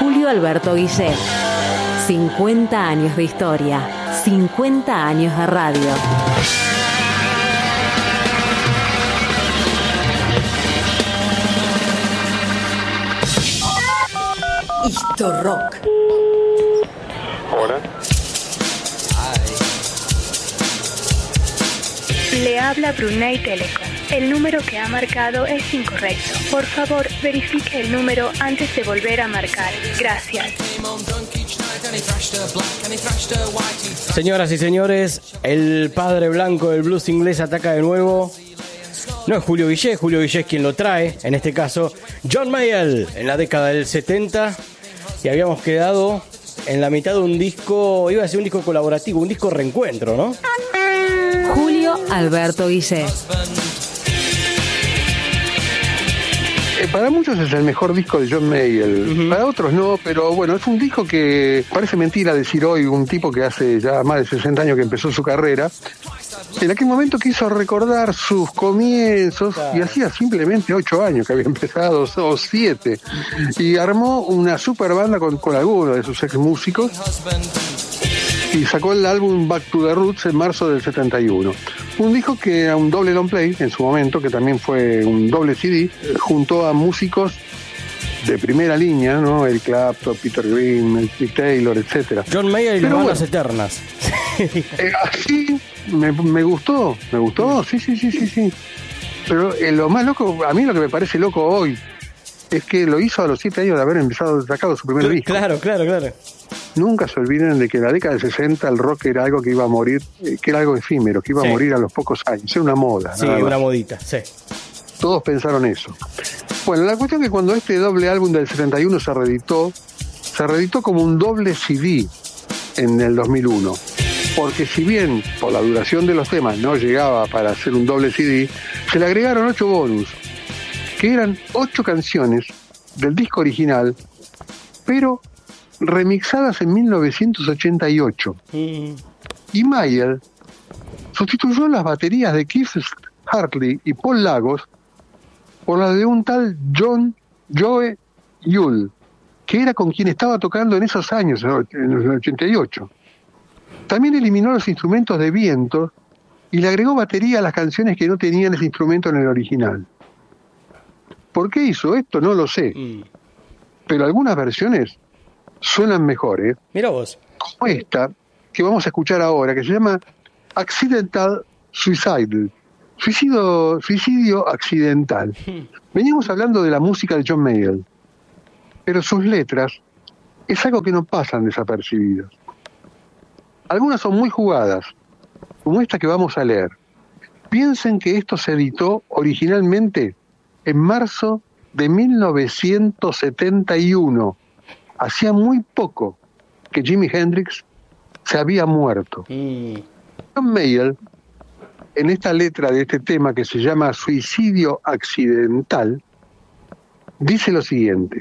Julio Alberto Guillé. 50 años de historia, 50 años de radio. Historrock. Hola. Le habla Brunei Telecom. El número que ha marcado es incorrecto. Por favor, verifique el número antes de volver a marcar. Gracias. Señoras y señores, el padre blanco del blues inglés ataca de nuevo. No es Julio Guillé es quien lo trae, en este caso John Mayall, en la década del 70, y habíamos quedado en la mitad de un disco, iba a ser un disco colaborativo, un disco reencuentro, ¿no? Julio Alberto Guillé. Para muchos es el mejor disco de John Mayall, para otros no, pero bueno, es un disco que parece mentira decir hoy, un tipo que hace ya más de 60 años que empezó su carrera, en aquel momento quiso recordar sus comienzos, y hacía simplemente 8 años que había empezado, o 7, y armó una super banda con algunos de sus ex músicos, y sacó el álbum Back to the Roots en marzo del 71. Un disco que era un doble long play en su momento, que también fue un doble CD, junto a músicos de primera línea, ¿no? Eric Clapton, Peter Green, Mick Taylor, etcétera. John Mayall y las bandas eternas. Así me gustó, sí. Pero lo más loco, a mí lo que me parece loco hoy, es que lo hizo a los 7 años de haber sacado su primer disco. Claro. Nunca se olviden de que en la década del 60 el rock era algo que iba a morir, que era algo efímero, que iba a morir a los pocos años. Era una moda. Sí, una modita, sí. Todos pensaron eso. Bueno, la cuestión es que cuando este doble álbum del 71 se reeditó como un doble CD en el 2001. Porque si bien por la duración de los temas no llegaba para hacer un doble CD, se le agregaron 8 bonus, que eran 8 canciones del disco original, pero remixadas en 1988. Y Mayall sustituyó las baterías de Keith Hartley y Paul Lagos por las de un tal Joe Yule, que era con quien estaba tocando en esos años, en el 88. También eliminó los instrumentos de viento y le agregó batería a las canciones que no tenían ese instrumento en el original. ¿Por qué hizo esto? No lo sé. Pero algunas versiones suenan mejor, Mira vos. Como esta, que vamos a escuchar ahora, que se llama Accidental Suicide. Suicidio accidental. Veníamos hablando de la música de John Mayall, pero sus letras es algo que no pasan desapercibidas. Algunas son muy jugadas, como esta que vamos a leer. Piensen que esto se editó originalmente en marzo de 1971. Hacía muy poco que Jimi Hendrix se había muerto. John Mayall, en esta letra de este tema que se llama Suicidio Accidental, dice lo siguiente.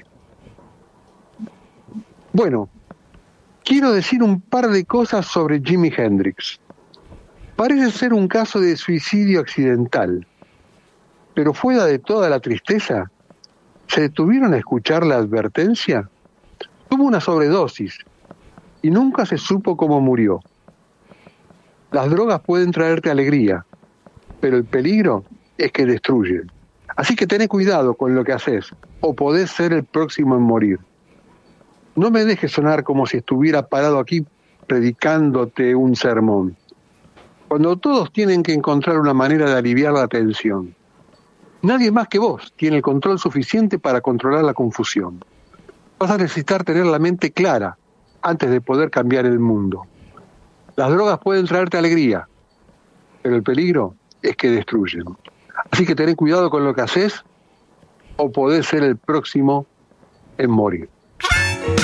Bueno, quiero decir un par de cosas sobre Jimi Hendrix. Parece ser un caso de suicidio accidental, pero fuera de toda la tristeza, ¿se detuvieron a escuchar la advertencia? Tuvo una sobredosis y nunca se supo cómo murió. Las drogas pueden traerte alegría, pero el peligro es que destruyen. Así que ten cuidado con lo que haces, o podés ser el próximo en morir. No me dejes sonar como si estuviera parado aquí predicándote un sermón, cuando todos tienen que encontrar una manera de aliviar la tensión. Nadie más que vos tiene el control suficiente para controlar la confusión. Vas a necesitar tener la mente clara antes de poder cambiar el mundo. Las drogas pueden traerte alegría, pero el peligro es que destruyen. Así que ten cuidado con lo que haces, o podés ser el próximo en morir.